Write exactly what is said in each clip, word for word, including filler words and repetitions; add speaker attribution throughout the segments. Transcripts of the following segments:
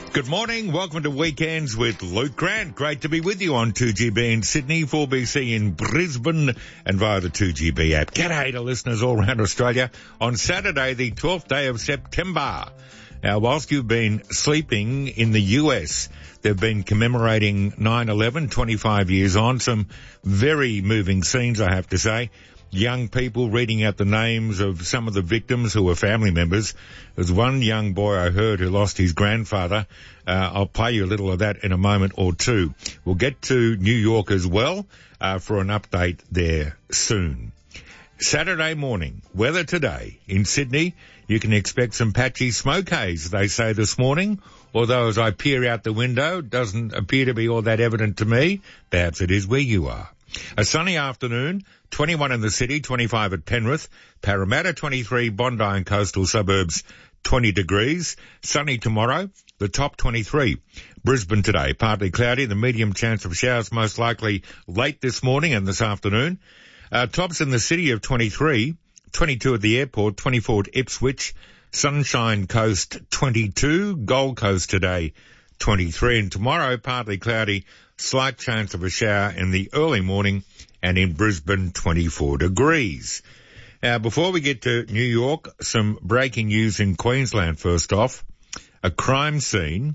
Speaker 1: Good morning. Welcome to Weekends with Luke Grant. Great to be with you on two G B in Sydney, four B C in Brisbane, and via the two G B app. G'day to listeners all around Australia on Saturday, the twelfth day of September. Now, whilst you've been sleeping in the U S, they've been commemorating nine eleven, twenty-five years on. Some very moving scenes, I have to say. Young people reading out the names of some of the victims who were family members. There's one young boy I heard who lost his grandfather. Uh, I'll play you a little of that in a moment or two. We'll get to New York as well uh, for an update there soon. Saturday morning, weather today in Sydney. You can expect some patchy smoke haze, they say this morning. Although as I peer out the window, it doesn't appear to be all that evident to me. Perhaps it is where you are. A sunny afternoon, twenty-one in the city, twenty-five at Penrith, Parramatta twenty-three, Bondi and coastal suburbs twenty degrees. Sunny tomorrow, the top twenty-three. Brisbane today, partly cloudy, the medium chance of showers most likely late this morning and this afternoon. Uh, tops in the city of twenty-three, twenty-two at the airport, twenty-four at Ipswich, Sunshine Coast twenty-two, Gold Coast today twenty-three, and tomorrow partly cloudy, slight chance of a shower in the early morning, and in Brisbane twenty-four degrees. Now, before we get to New York, some breaking news in Queensland first off. A crime scene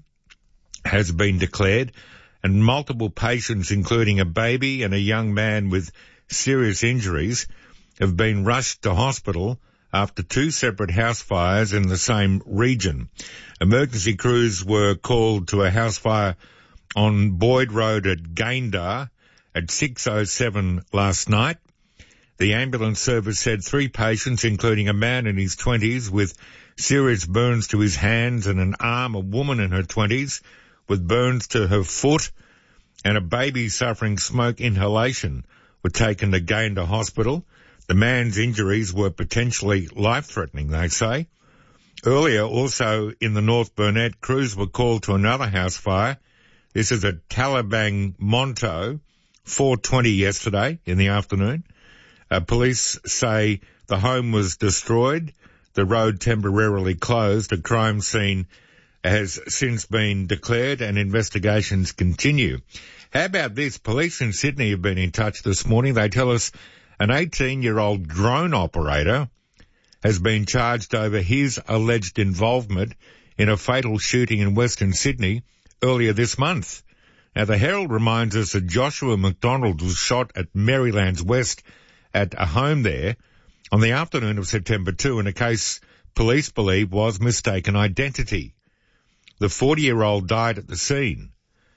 Speaker 1: has been declared and multiple patients, including a baby and a young man with serious injuries, have been rushed to hospital after two separate house fires in the same region. Emergency crews were called to a house fire on Boyd Road at Gayndah at six oh seven last night. The ambulance service said three patients, including a man in his twenties with serious burns to his hands and an arm, a woman in her twenties with burns to her foot, and a baby suffering smoke inhalation, were taken to Gayndah Hospital. The man's injuries were potentially life-threatening, they say. Earlier, also in the North Burnett, crews were called to another house fire. This is at Talabang Monto, four twenty yesterday in the afternoon. Uh, police say the home was destroyed, the road temporarily closed. A crime scene has since been declared and investigations continue. How about this? Police in Sydney have been in touch this morning. They tell us an eighteen-year-old drone operator has been charged over his alleged involvement in a fatal shooting in Western Sydney earlier this month. Now, the Herald reminds us that Joshua McDonald was shot at Marylands West at a home there on the afternoon of September second in a case police believe was mistaken identity. The forty-year-old died at the scene.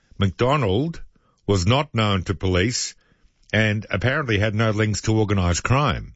Speaker 1: McDonald was not known to police and apparently had no links to organised crime.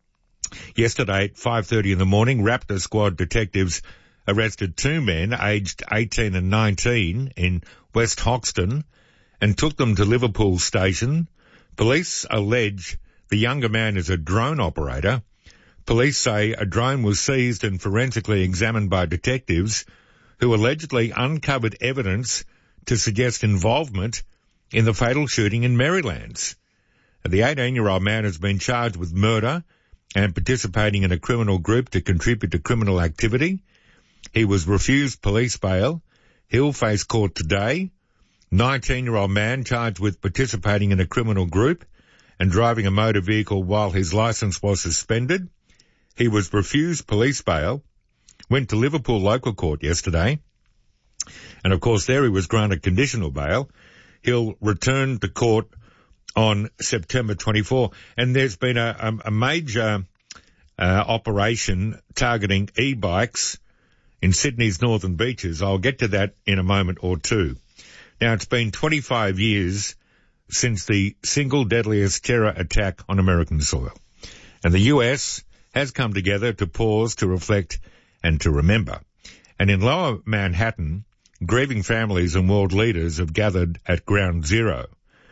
Speaker 1: Yesterday at five thirty in the morning, Raptor Squad detectives arrested two men aged eighteen and nineteen in West Hoxton and took them to Liverpool station. Police allege the younger man is a drone operator. Police say a drone was seized and forensically examined by detectives who allegedly uncovered evidence to suggest involvement in the fatal shooting in Marylands. The eighteen-year-old man has been charged with murder and participating in a criminal group to contribute to criminal activity. He was refused police bail. He'll face court today. nineteen-year-old man charged with participating in a criminal group and driving a motor vehicle while his licence was suspended. He was refused police bail, went to Liverpool local court yesterday, and of course there he was granted conditional bail. He'll return to court on September twenty-fourth, and there's been a, a, a major uh, operation targeting e-bikes in Sydney's northern beaches. I'll get to that in a moment or two. Now, it's been twenty-five years since the single deadliest terror attack on American soil, and the U S has come together to pause, to reflect, and to remember. And in Lower Manhattan, grieving families and world leaders have gathered at Ground Zero.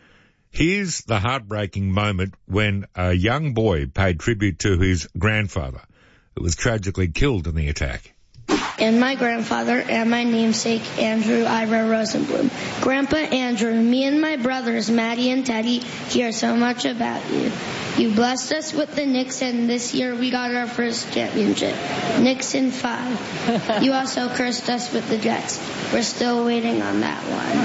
Speaker 1: Here's the heartbreaking moment when a young boy paid tribute to his grandfather, who was tragically killed in the attack.
Speaker 2: And my grandfather and my namesake, Andrew Ira Rosenblum. Grandpa Andrew, me and my brothers, Maddie and Teddy, hear so much about you. You blessed us with the Knicks, and this year we got our first championship. Knicks in five. You also cursed us with the Jets. We're still waiting on that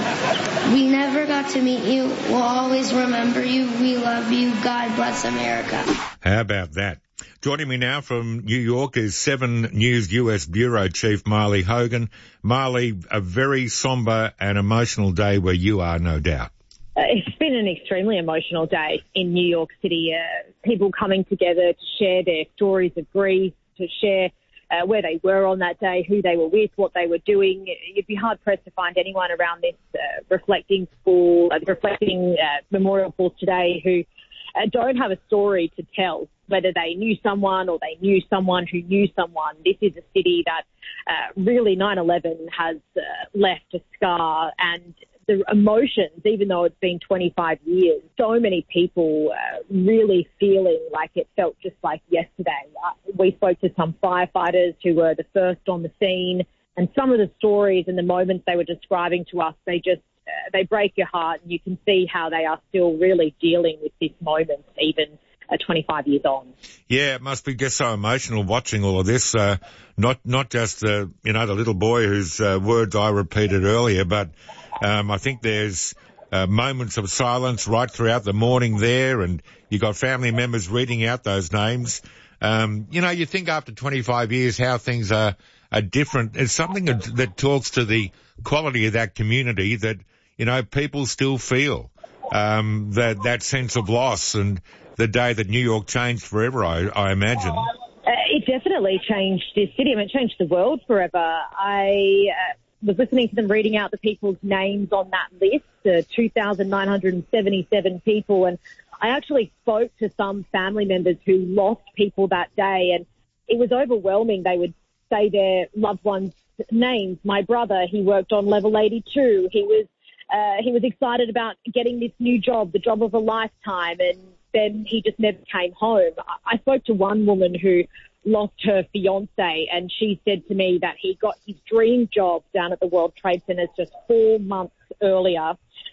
Speaker 2: one. We never got to meet you. We'll always remember you. We love you. God bless America.
Speaker 1: How about that? Joining me now from New York is Seven News U S Bureau Chief Marley Hogan. Marley, a very somber and emotional day where you are, no doubt.
Speaker 3: Uh, it's been an extremely emotional day in New York City. Uh, people coming together to share their stories of grief, to share uh, where they were on that day, who they were with, what they were doing. You'd be hard-pressed to find anyone around this uh, reflecting school, uh, reflecting uh, memorial pools today who uh, don't have a story to tell, whether they knew someone or they knew someone who knew someone. This is a city that uh, really nine eleven has uh, left a scar, and the emotions, even though it's been twenty-five years, so many people uh, really feeling like it felt just like yesterday. Uh, we spoke to some firefighters who were the first on the scene, and some of the stories and the moments they were describing to us, they just, uh, they break your heart, and you can see how they are still really dealing with this moment, even uh, twenty-five years on.
Speaker 1: Yeah, it must be just so emotional watching all of this. Uh, not, not just the, you know, the little boy whose uh, words I repeated earlier, but Um, I think there's uh, moments of silence right throughout the morning there, and you got family members reading out those names. Um, you know, you think after twenty-five years how things are, are different. It's something that, that talks to the quality of that community that, you know, people still feel um, that, that sense of loss, and the day that New York changed forever, I, I imagine.
Speaker 3: Uh, it definitely changed this city. I mean, it changed the world forever. I... Uh, was listening to them reading out the people's names on that list, uh, two thousand nine hundred seventy-seven people. And I actually spoke to some family members who lost people that day, and it was overwhelming. They would say their loved ones' names. My brother, he worked on level eighty-two. He was, uh, he was excited about getting this new job, the job of a lifetime, and then he just never came home. I spoke to one woman who lost her fiance, and she said to me that he got his dream job down at the World Trade Center just four months earlier,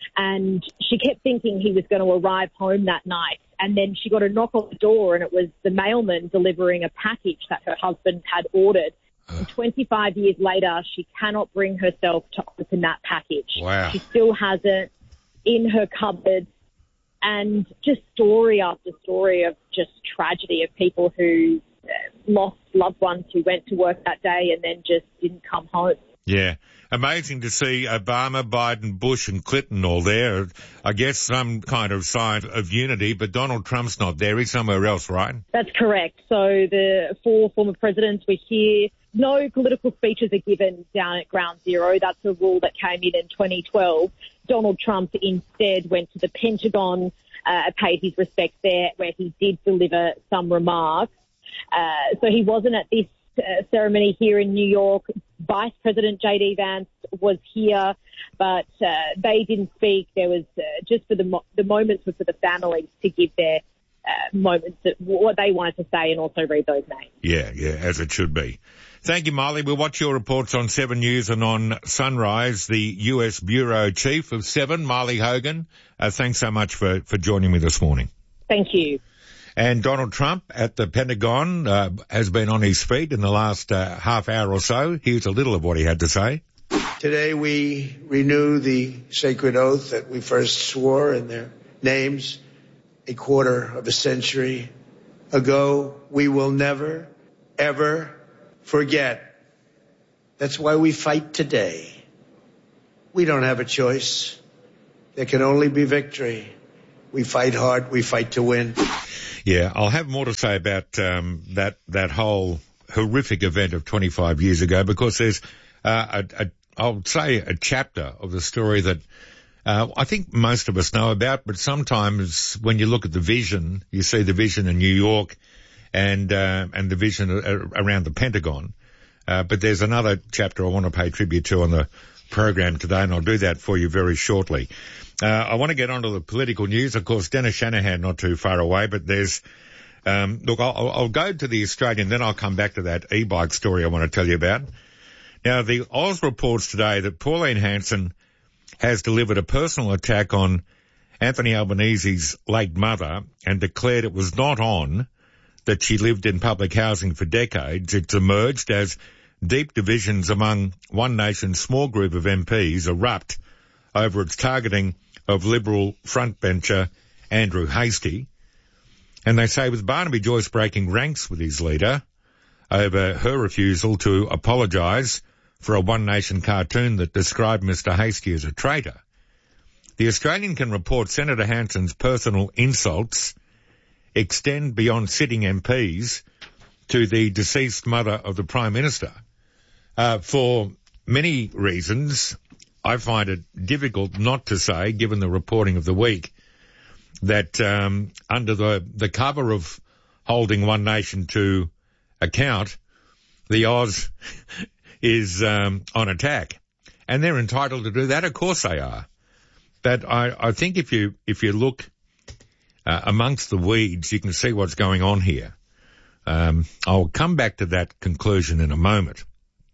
Speaker 3: and she kept thinking he was going to arrive home that night. And then she got a knock on the door, and it was the mailman delivering a package that her husband had ordered. And twenty-five years later, she cannot bring herself to open that package.
Speaker 1: Wow.
Speaker 3: She still has it in her cupboard, and just story after story of just tragedy of people who lost loved ones who went to work that day and then just didn't come home.
Speaker 1: Yeah. Amazing to see Obama, Biden, Bush and Clinton all there. I guess some kind of sign of unity, but Donald Trump's not there. He's somewhere else, right?
Speaker 3: That's correct. So the four former presidents were here. No political speeches are given down at Ground Zero. That's a rule that came in in twenty twelve. Donald Trump instead went to the Pentagon, uh, paid his respects there, where he did deliver some remarks. Uh, so he wasn't at this uh, ceremony here in New York. Vice President J D Vance was here, but uh, they didn't speak. There was uh, just for the mo- the moments were for the families to give their uh, moments, that, what they wanted to say, and also read those names.
Speaker 1: Yeah, yeah, as it should be. Thank you, Marley. We'll watch your reports on Seven News and on Sunrise. The U S Bureau Chief of Seven, Marley Hogan. Uh, thanks so much for, for joining me this morning.
Speaker 3: Thank you.
Speaker 1: And Donald Trump at the Pentagon uh, has been on his feet in the last uh, half hour or so. Here's a little of what he had to say.
Speaker 4: Today we renew the sacred oath that we first swore in their names a quarter of a century ago. We will never, ever forget. That's why we fight today. We don't have a choice. There can only be victory. We fight hard. We fight to win.
Speaker 1: Yeah, I'll have more to say about um, that that whole horrific event of twenty-five years ago, because there's, uh, a, a, I'll say, a chapter of the story that uh, I think most of us know about, but sometimes when you look at the vision, you see the vision in New York and uh, and the vision around the Pentagon. Uh, but there's another chapter I want to pay tribute to on the program today, and I'll do that for you very shortly. Uh, I want to get onto the political news. Of course, Dennis Shanahan not too far away, but there's, um, look, I'll, I'll go to the Australian, then I'll come back to that e-bike story I want to tell you about. Now, the Oz reports today that Pauline Hanson has delivered a personal attack on Anthony Albanese's late mother and declared it was not on that she lived in public housing for decades. It's emerged as deep divisions among One Nation's small group of M Ps erupt over its targeting of Liberal frontbencher Andrew Hastie. And they say with Barnaby Joyce breaking ranks with his leader over her refusal to apologise for a One Nation cartoon that described Mister Hastie as a traitor, the Australian can report Senator Hanson's personal insults extend beyond sitting M Ps to the deceased mother of the Prime Minister. Uh, for many reasons, I find it difficult not to say, given the reporting of the week, that um, under the, the cover of holding One Nation to account, the Oz is um, on attack. And they're entitled to do that. Of course they are. But I, I think if you if you look uh, amongst the weeds, you can see what's going on here. Um, I'll come back to that conclusion in a moment.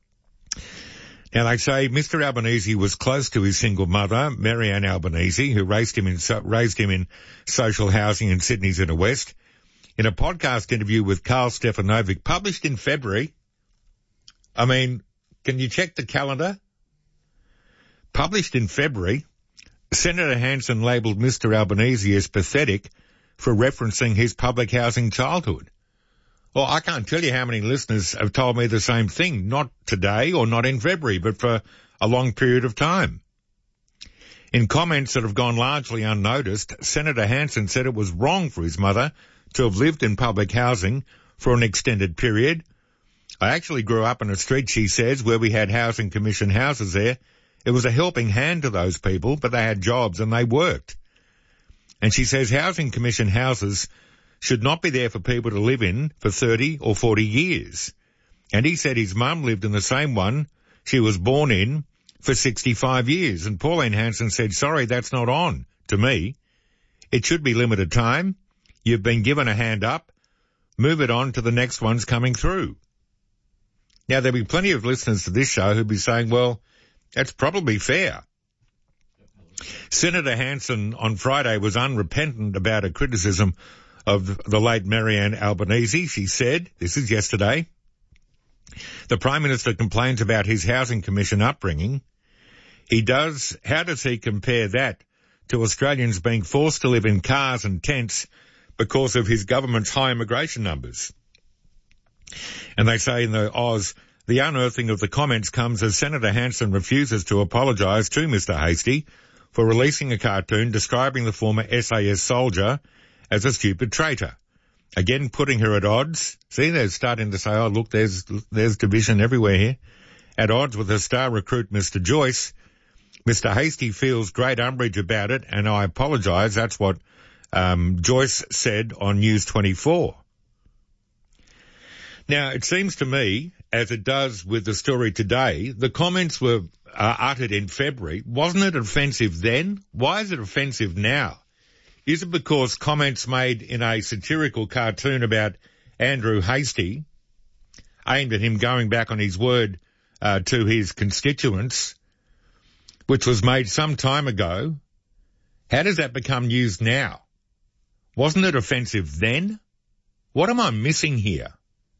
Speaker 1: Now, they say Mister Albanese was close to his single mother, Marianne Albanese, who raised him in so, raised him in social housing in Sydney's inner west. In a podcast interview with Carl Stefanovic, published in February, I mean, can you check the calendar? Published in February, Senator Hanson labelled Mister Albanese as pathetic for referencing his public housing childhood. Well, I can't tell you how many listeners have told me the same thing, not today or not in February, but for a long period of time. In comments that have gone largely unnoticed, Senator Hanson said it was wrong for his mother to have lived in public housing for an extended period. I actually grew up in a street, she says, where we had Housing Commission houses there. It was a helping hand to those people, but they had jobs and they worked. And she says Housing Commission houses should not be there for people to live in for thirty or forty years. And he said his mum lived in the same one she was born in for sixty-five years. And Pauline Hanson said, sorry, that's not on to me. It should be limited time. You've been given a hand up. Move it on to the next ones coming through. Now, there'll be plenty of listeners to this show who'll be saying, well, that's probably fair. Senator Hanson on Friday was unrepentant about a criticism of the late Marianne Albanese. She said, this is yesterday, the Prime Minister complains about his Housing Commission upbringing. He does, how does he compare that to Australians being forced to live in cars and tents because of his government's high immigration numbers? And they say in the Oz, the unearthing of the comments comes as Senator Hanson refuses to apologise to Mister Hastie for releasing a cartoon describing the former S A S soldier as a stupid traitor. Again, putting her at odds. See, they're starting to say, oh, look, there's there's division everywhere here. At odds with her star recruit, Mister Joyce. Mister Hastie feels great umbrage about it, and I apologise. That's what um, Joyce said on News twenty-four. Now, it seems to me, as it does with the story today, the comments were uh, uttered in February. Wasn't it offensive then? Why is it offensive now? Is it because comments made in a satirical cartoon about Andrew Hastie, aimed at him going back on his word uh, to his constituents, which was made some time ago, how does that become news now? Wasn't it offensive then? What am I missing here?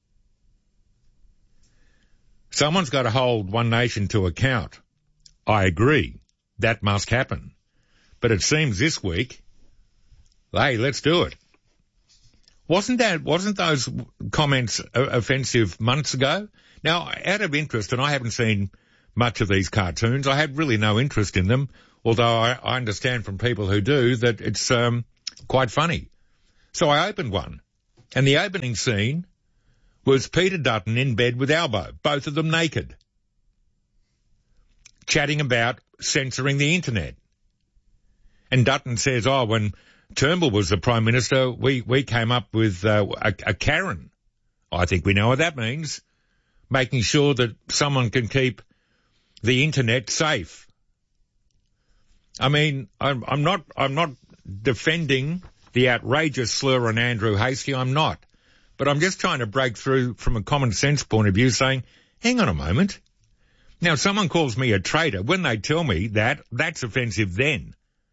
Speaker 1: Someone's got to hold One Nation to account. I agree. That must happen. But it seems this week, hey, let's do it. Wasn't that, wasn't those comments offensive months ago? Now, out of interest, and I haven't seen much of these cartoons, I had really no interest in them, although I, I understand from people who do that it's um, quite funny. So I opened one, and the opening scene was Peter Dutton in bed with Albo, both of them naked, chatting about censoring the internet. And Dutton says, oh, when Turnbull was the Prime Minister, we, we came up with uh, a, a Karen. I think we know what that means. Making sure that someone can keep the internet safe. I mean, I'm, I'm not, I'm not defending the outrageous slur on Andrew Hastie. I'm not. But I'm just trying to break through from a common sense point of view saying, hang on a moment. Now, if someone calls me a traitor, when they tell me that, that's offensive then.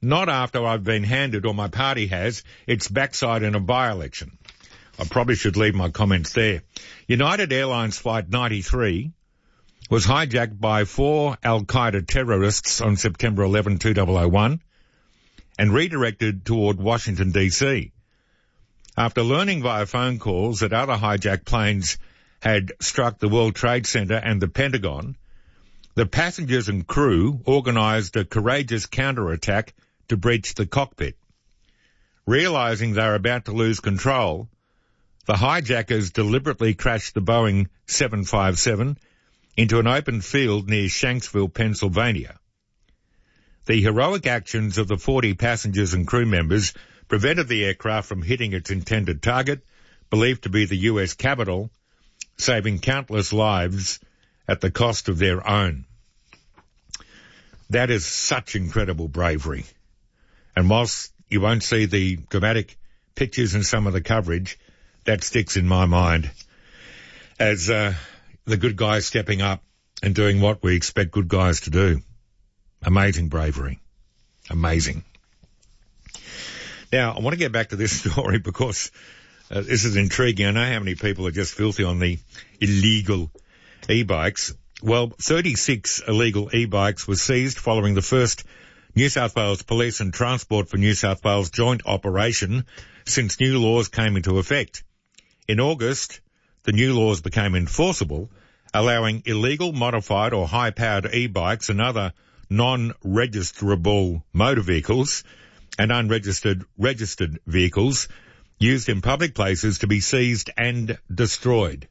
Speaker 1: not after I've been handed, or my party has, its backside in a by-election. I probably should leave my comments there. United Airlines Flight ninety-three was hijacked by four Al-Qaeda terrorists on September eleventh, two thousand one and redirected toward Washington, D C. After learning via phone calls that other hijacked planes had struck the World Trade Center and the Pentagon, the passengers and crew organized a courageous counterattack to breach the cockpit. Realizing they were about to lose control, the hijackers deliberately crashed the Boeing seven fifty-seven into an open field near Shanksville, Pennsylvania. The heroic actions of the forty passengers and crew members prevented the aircraft from hitting its intended target, believed to be the U S Capitol, saving countless lives at the cost of their own. That is such incredible bravery. And whilst you won't see the dramatic pictures in some of the coverage, that sticks in my mind as uh, the good guys stepping up and doing what we expect good guys to do. Amazing bravery. Amazing. Now, I want to get back to this story because uh, this is intriguing. I know how many people are just filthy on the illegal e-bikes. Well, thirty-six illegal e-bikes were seized following the first New South Wales Police and Transport for New South Wales joint operation since new laws came into effect. In August, the new laws became enforceable, allowing illegal, modified or high-powered e-bikes and other non-registerable motor vehicles and unregistered registered vehicles used in public places to be seized and destroyed.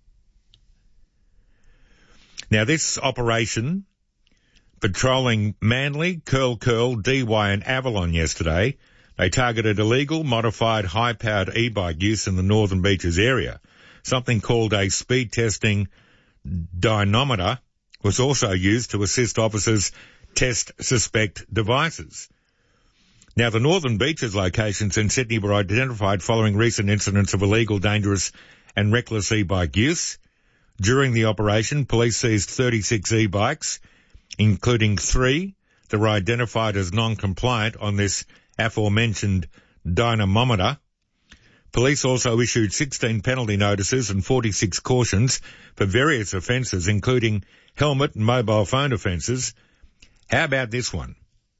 Speaker 1: Now, this operation, patrolling Manly, Curl Curl, D Y and Avalon yesterday, they targeted illegal, modified, high-powered e-bike use in the Northern Beaches area. Something called a speed testing dynamometer was also used to assist officers test suspect devices. Now, the Northern Beaches locations in Sydney were identified following recent incidents of illegal, dangerous and reckless e-bike use. During the operation, police seized thirty-six e-bikes, including three that were identified as non-compliant on this aforementioned dynamometer. Police also issued sixteen penalty notices and forty-six cautions for various offences, including helmet and mobile phone offences. How about this one?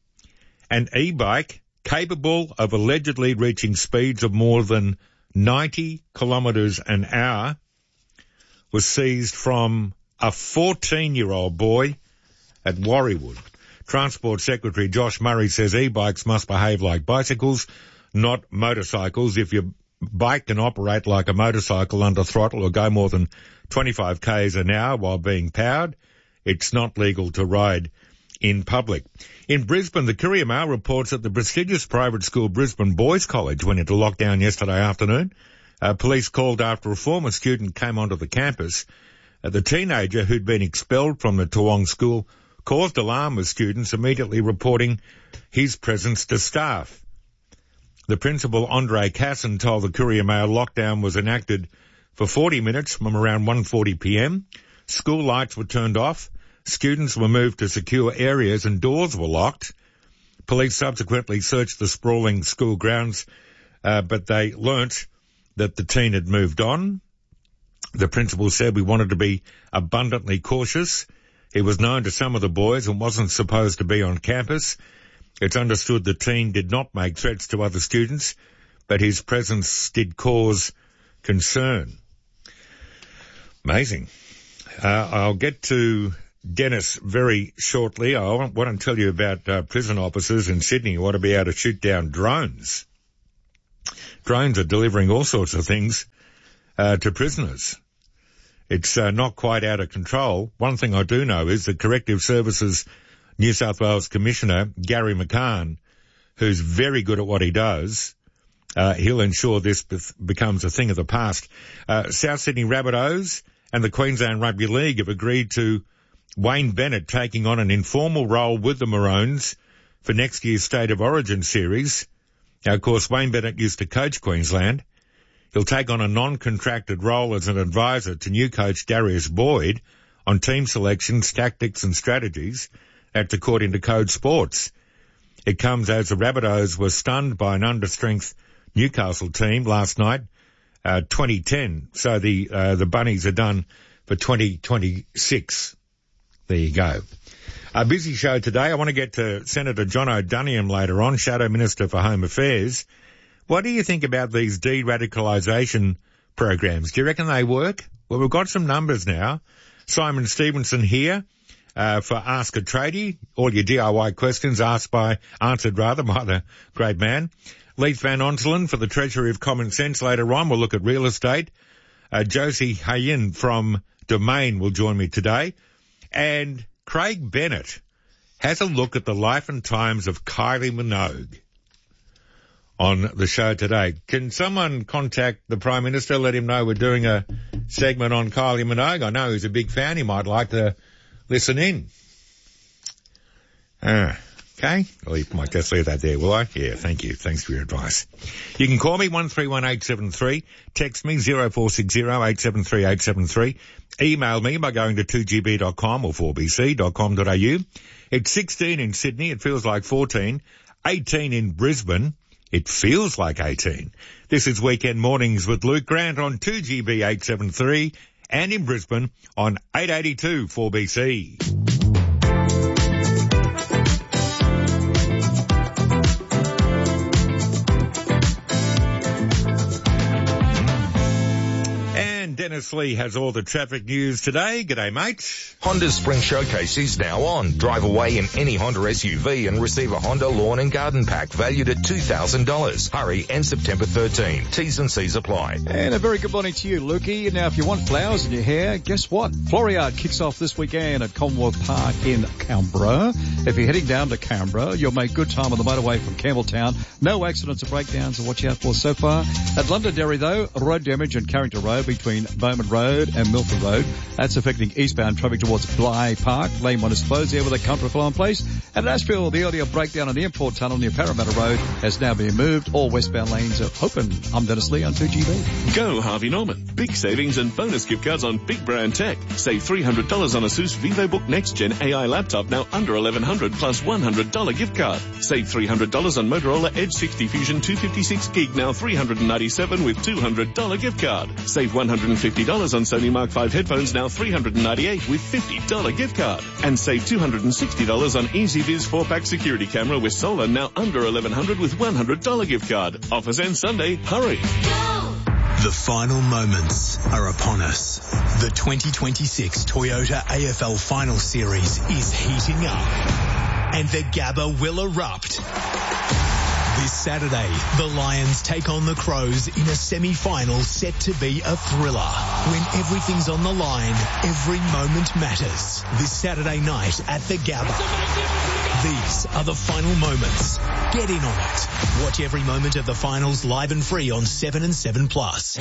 Speaker 1: An e-bike capable of allegedly reaching speeds of more than ninety kilometres an hour was seized from a fourteen-year-old boy at Warriewood. Transport Secretary Josh Murray says e-bikes must behave like bicycles, not motorcycles. If your bike can operate like a motorcycle under throttle or go more than twenty-five kays an hour while being powered, it's not legal to ride in public. In Brisbane, the Courier Mail reports that the prestigious private school Brisbane Boys College went into lockdown yesterday afternoon. Uh, police called after a former student came onto the campus. Uh, the teenager who'd been expelled from the Toowong school caused alarm with students, immediately reporting his presence to staff. The principal, Andre Casson, told the Courier Mail lockdown was enacted for forty minutes from around one forty p.m. School lights were turned off. Students were moved to secure areas and doors were locked. Police subsequently searched the sprawling school grounds, uh, but they learnt that the teen had moved on. The principal said, "We wanted to be abundantly cautious. He was known to some of the boys and wasn't supposed to be on campus. It's understood the teen did not make threats to other students, but his presence did cause concern." Amazing. Uh, I'll get to Dennis very shortly. I want to tell you about uh, prison officers in Sydney who want to be able to shoot down drones. Drones are delivering all sorts of things uh, to prisoners. It's uh, not quite out of control. One thing I do know is that Corrective Services New South Wales Commissioner Gary McCann, who's very good at what he does, uh, he'll ensure this be- becomes a thing of the past. Uh, South Sydney Rabbitohs and the Queensland Rugby League have agreed to Wayne Bennett taking on an informal role with the Maroons for next year's State of Origin series. Now, of course, Wayne Bennett used to coach Queensland. He'll take on a non-contracted role as an advisor to new coach Darius Boyd on team selections, tactics and strategies. That's according to Code Sports. It comes as the Rabbitohs were stunned by an understrength Newcastle team last night, uh, twenty ten. So the, uh, the Bunnies are done for twenty twenty-six. There you go. A busy show today. I want to get to Senator John O'Duniam later on, Shadow Minister for Home Affairs. What do you think about these de-radicalisation programs? Do you reckon they work? Well, we've got some numbers now. Simon Stevenson here uh, for Ask a Tradie. All your D I Y questions asked by, answered rather, by the great man. Leith Van Onselen for the Treasury of Common Sense later on. We'll look at real estate. Uh, Josie Hayin from Domain will join me today. And Craig Bennett has a look at the life and times of Kylie Minogue on the show today. Can someone contact the Prime Minister, let him know we're doing a segment on Kylie Minogue? I know he's a big fan. He might like to listen in. Uh, okay. Well, might just leave that there, will I? Yeah, thank you. Thanks for your advice. You can call me one three one eight seven three. Text me zero four six zero eight seven three eight seven three. Email me by going to two g b dot com or four b c dot com dot a u. It's sixteen in Sydney. It feels like fourteen. eighteen in Brisbane. It feels like eighteen. This is Weekend Mornings with Luke Grant on two G B eight seventy-three and in Brisbane on eight eighty-two four B C. Dennis Lee has all the traffic news today. G'day, mate.
Speaker 5: Honda's Spring Showcase is now on. Drive away in any Honda S U V and receive a Honda Lawn and Garden Pack valued at two thousand dollars. Hurry, and September thirteenth. T's and C's apply.
Speaker 6: And a very good morning to you, Lukey. Now, if you want flowers in your hair, guess what? Floriade kicks off this weekend at Commonwealth Park in Canberra. If you're heading down to Canberra, you'll make good time on the motorway from Campbelltown. No accidents or breakdowns to watch out for so far. At Londonderry, though, road damage on Carrington Road between Bowman Road and Milford Road. That's affecting eastbound traffic towards Bligh Park. Lane one is closed there with a country flow in place. And at Ashfield, the earlier breakdown on the import tunnel near Parramatta Road has now been moved. All westbound lanes are open. I'm Dennis Lee on two G B.
Speaker 7: Go Harvey Norman. Big savings and bonus gift cards on big brand tech. Save three hundred dollars on ASUS VivoBook Next Gen A I laptop, now under eleven hundred dollars plus one hundred dollars gift card. Save three hundred dollars on Motorola Edge sixty Fusion two fifty-six gig, now three hundred ninety-seven dollars with two hundred dollars gift card. Save one hundred fifty dollars on Sony Mark five headphones, now three hundred ninety-eight dollars with fifty dollars gift card. And save two hundred sixty dollars on EasyViz four pack security camera with solar, now under eleven hundred dollars with one hundred dollars gift card. Offers end Sunday. Hurry.
Speaker 8: Go! The final moments are upon us. The twenty twenty-six Toyota A F L Final Series is heating up, and the Gabba will erupt. This Saturday, the Lions take on the Crows in a semi-final set to be a thriller. When everything's on the line, every moment matters. This Saturday night at the Gabba. These are the final moments. Get in on it. Watch every moment of the finals live and free on seven and seven plus.